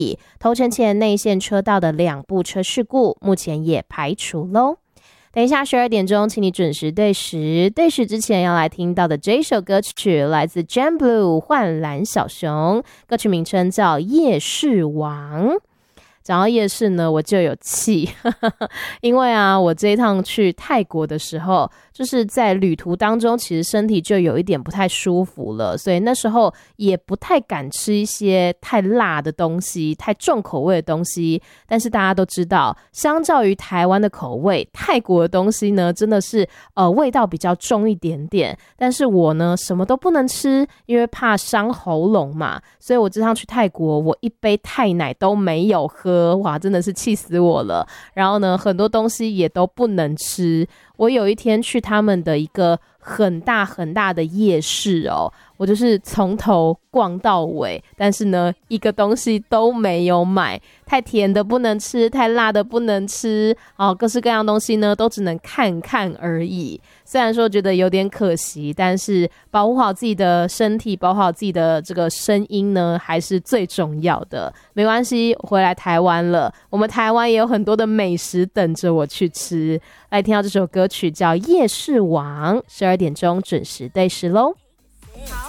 头城前内线车道的2部车事故目前也排除咯。等一下12点钟请你准时对时之前要来听到的这一首歌曲来自 Jam Blue 幻蓝小熊，歌曲名称叫夜市王。讲到夜市呢，我就有气因为我这一趟去泰国的时候，就是在旅途当中其实身体就有一点不太舒服了，所以那时候也不太敢吃一些太辣的东西，太重口味的东西。但是大家都知道，相较于台湾的口味，泰国的东西呢真的是味道比较重一点点，但是我呢什么都不能吃，因为怕伤喉咙嘛，所以我这趟去泰国我一杯泰奶都没有喝，哇真的是气死我了。然后呢很多东西也都不能吃。我有一天去他们的一个很大很大的夜市我就是从头逛到尾，但是呢一个东西都没有买，太甜的不能吃，太辣的不能吃各式各样东西呢都只能看看而已。虽然说觉得有点可惜，但是保护好自己的身体，保护好自己的这个声音呢还是最重要的。没关系，回来台湾了，我们台湾也有很多的美食等着我去吃。来听到这首歌曲叫夜市王，12点钟准时对时咯。好